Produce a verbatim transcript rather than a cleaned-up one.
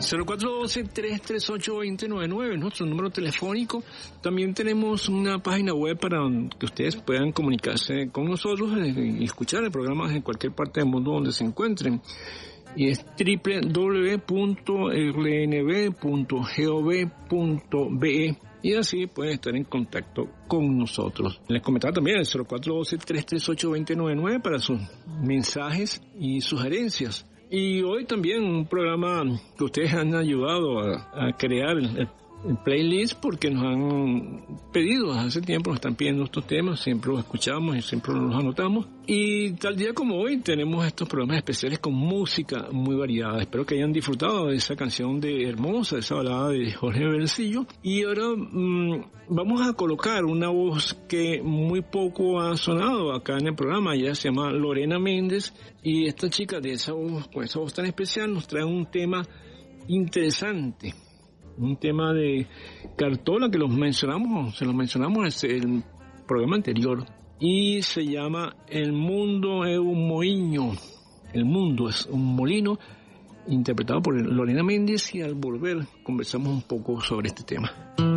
cero cuatro uno dos, tres tres ocho, dos cero nueve nueve, nuestro número telefónico. También tenemos una página web para que ustedes puedan comunicarse con nosotros y escuchar el programa en cualquier parte del mundo donde se encuentren. Y es doble u doble u doble u punto r n b punto gov punto b e y así pueden estar en contacto con nosotros. Les comentaba también el cero cuatro uno dos, tres tres ocho, dos cero nueve nueve para sus mensajes y sugerencias. Y hoy también un programa que ustedes han ayudado a, a crear el, el playlist porque nos han pedido hace tiempo, nos están pidiendo estos temas, siempre los escuchamos y siempre los anotamos. Y tal día como hoy tenemos estos programas especiales con música muy variada. Espero que hayan disfrutado de esa canción de Hermosa, esa balada de Jorge Bercillo. Y ahora mmm, vamos a colocar una voz que muy poco ha sonado acá en el programa. Ella se llama Lorena Méndez y esta chica de esa voz, con esa voz tan especial, nos trae un tema interesante. Un tema de Cartola que los mencionamos, se los mencionamos en el programa anterior. Y se llama El mundo es un moinho. El mundo es un molino, interpretado por Lorena Méndez, y al volver conversamos un poco sobre este tema.